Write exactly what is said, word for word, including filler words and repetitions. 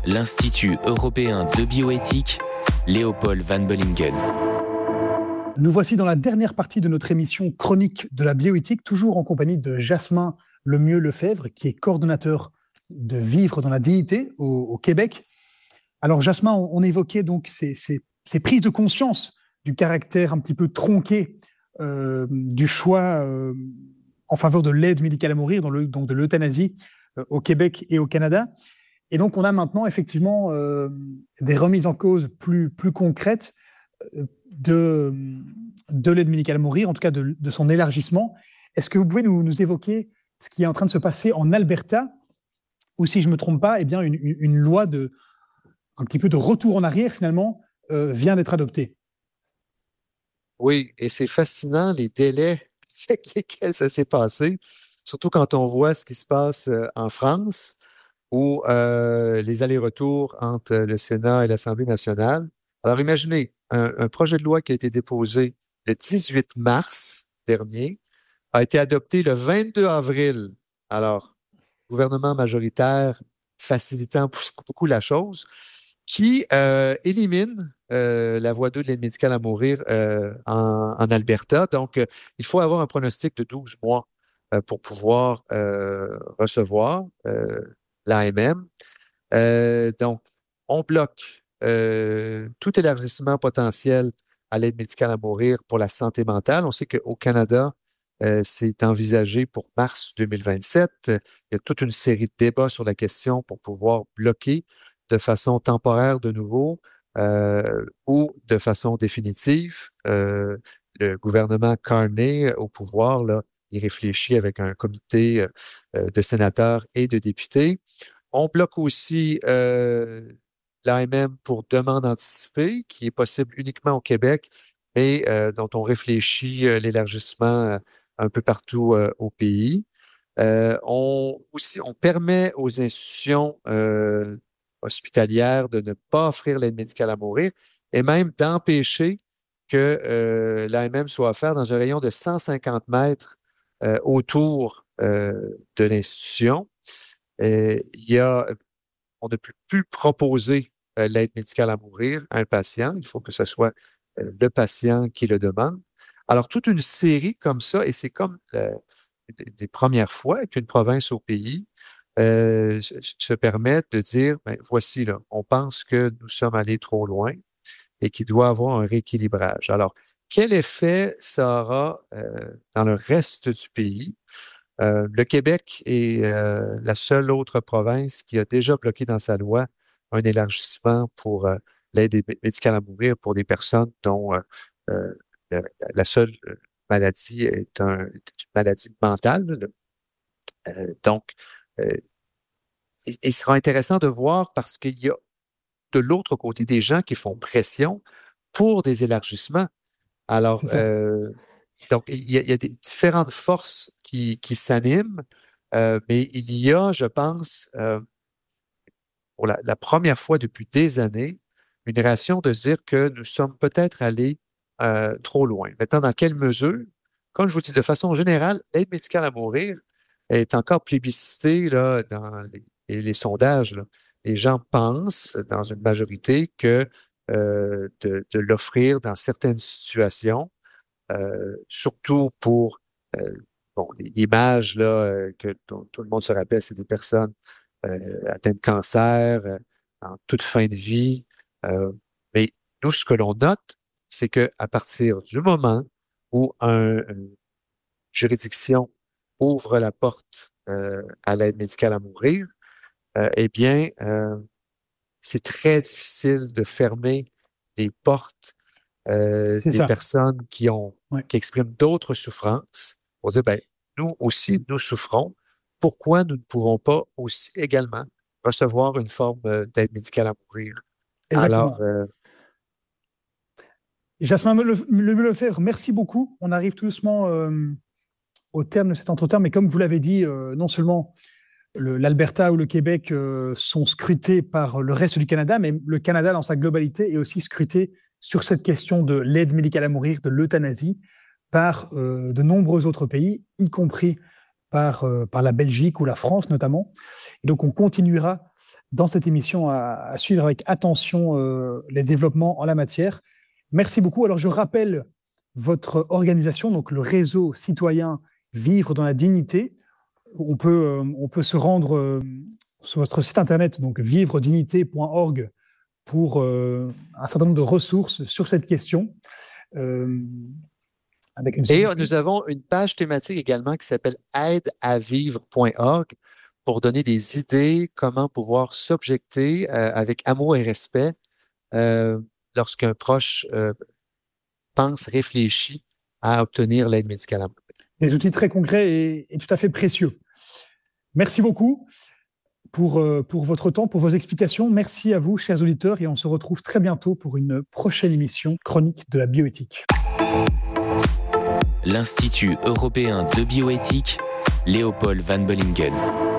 l'Institut européen de bioéthique, Léopold Van Bellingen. Nous voici dans la dernière partie de notre émission Chronique de la bioéthique, toujours en compagnie de Jasmin Lemieux-Lefebvre, qui est coordonnateur de Vivre dans la dignité au, au Québec. Alors Jasmin, on, on évoquait donc ces, ces, ces prises de conscience du caractère un petit peu tronqué euh, du choix euh, en faveur de l'aide médicale à mourir, dans le, donc de l'euthanasie euh, au Québec et au Canada. Et donc on a maintenant effectivement euh, des remises en cause plus, plus concrètes euh, de, de l'aide médicale à mourir, en tout cas de, de son élargissement. Est-ce que vous pouvez nous, nous évoquer ce qui est en train de se passer en Alberta, où, si je ne me trompe pas, eh bien, une, une, une loi de, un petit peu de retour en arrière, finalement, euh, vient d'être adoptée? Oui, et c'est fascinant les délais avec lesquels ça s'est passé, surtout quand on voit ce qui se passe euh, en France, où euh, les allers-retours entre le Sénat et l'Assemblée nationale. Alors imaginez, un, un projet de loi qui a été déposé le dix-huit mars dernier a été adopté le vingt-deux avril. Alors, gouvernement majoritaire facilitant beaucoup la chose, qui euh, élimine euh, la voie deux de l'aide médicale à mourir euh, en, en Alberta. Donc, euh, il faut avoir un pronostic de douze mois euh, pour pouvoir euh, recevoir euh, l'A M M. Euh, donc, on bloque euh, tout élargissement potentiel à l'aide médicale à mourir pour la santé mentale. On sait qu'au Canada, euh, c'est envisagé pour mars deux mille vingt-sept. Il y a toute une série de débats sur la question pour pouvoir bloquer de façon temporaire de nouveau euh, ou de façon définitive. Euh, le gouvernement Carney au pouvoir, là, il réfléchit avec un comité euh, de sénateurs et de députés. On bloque aussi euh, l'A M M pour demande anticipée, qui est possible uniquement au Québec, mais euh, dont on réfléchit euh, l'élargissement euh, un peu partout euh, au pays. Euh, on aussi, on permet aux institutions euh, hospitalières de ne pas offrir l'aide médicale à mourir et même d'empêcher que euh, l'A M M soit offert dans un rayon de cent cinquante mètres euh, autour euh, de l'institution. Euh, il y a, on ne peut plus proposer euh, l'aide médicale à mourir à un patient. Il faut que ce soit euh, le patient qui le demande. Alors, toute une série comme ça, et c'est comme euh, des, des premières fois qu'une province au pays euh, se, se permet de dire, ben, voici, là, on pense que nous sommes allés trop loin et qu'il doit avoir un rééquilibrage. Alors, quel effet ça aura euh, dans le reste du pays? Euh, le Québec est euh, la seule autre province qui a déjà bloqué dans sa loi un élargissement pour euh, l'aide médicale à mourir pour des personnes dont euh, euh, la, la seule maladie est, un, est une maladie mentale. Euh, donc, euh, il, il sera intéressant de voir parce qu'il y a de l'autre côté des gens qui font pression pour des élargissements. Alors, euh, donc, il y, a, il y a des différentes forces qui, qui s'animent, euh, mais il y a, je pense, euh, pour la, la première fois depuis des années, une réaction de dire que nous sommes peut-être allés euh, trop loin. Maintenant, dans quelle mesure? Comme je vous dis, de façon générale, l'aide médicale à mourir est encore plébiscitée là, dans les, les, les sondages. Là. Les gens pensent, dans une majorité, que euh, de, de l'offrir dans certaines situations, Euh, surtout pour euh, bon, l'image là euh, que tout, tout le monde se rappelle, c'est des personnes euh, atteintes de cancer euh, en toute fin de vie. Euh, mais nous, ce que l'on note, c'est que à partir du moment où un, une juridiction ouvre la porte euh, à l'aide médicale à mourir, euh, eh bien, euh, c'est très difficile de fermer les portes euh, C'est des ça. personnes qui ont Ouais. qui expriment d'autres souffrances pour dire ben nous aussi nous souffrons. Pourquoi nous ne pourrons pas aussi également recevoir une forme euh, d'aide médicale à mourir? Exactement. Alors euh, Jasmin Lefebvre, merci beaucoup. On arrive tout doucement euh, au terme de cet entretien, mais comme vous l'avez dit, euh, non seulement le, l'Alberta ou le Québec euh, sont scrutés par le reste du Canada, mais le Canada dans sa globalité est aussi scruté sur cette question de l'aide médicale à mourir, de l'euthanasie, par euh, de nombreux autres pays, y compris par, euh, par la Belgique ou la France notamment. Et donc, on continuera dans cette émission à, à suivre avec attention euh, les développements en la matière. Merci beaucoup. Alors, je rappelle votre organisation, donc le réseau citoyen Vivre dans la dignité. On peut, euh, on peut se rendre euh, sur votre site internet, donc vivre dignité point org, pour euh, un certain nombre de ressources sur cette question. Euh, avec une Et nous avons une page thématique également qui s'appelle aide à vivre point org pour donner des idées comment pouvoir s'objecter euh, avec amour et respect euh, lorsqu'un proche euh, pense, réfléchit à obtenir l'aide médicale à mourir. Des outils très concrets et, et tout à fait précieux. Merci beaucoup pour, euh, pour votre temps, pour vos explications. Merci à vous, chers auditeurs, et on se retrouve très bientôt pour une prochaine émission chronique de la bioéthique. L'Institut européen de bioéthique, Léopold Van Bollingen.